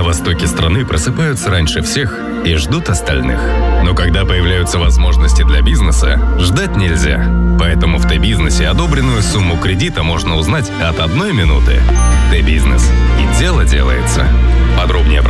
востоке страны просыпаются раньше всех и ждут остальных. Но когда появляются возможности для бизнеса, ждать нельзя. Поэтому в Т-бизнесе одобренную сумму кредита можно узнать от 1 минуты. Т-бизнес. И дело делается. Подробнее про